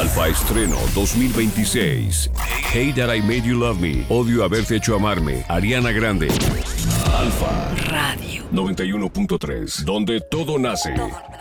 Alfa estreno 2026. Hate That I Made You Love Me. Odio haberte hecho amarme. Ariana Grande. Alfa Radio 91.3. Donde todo nace.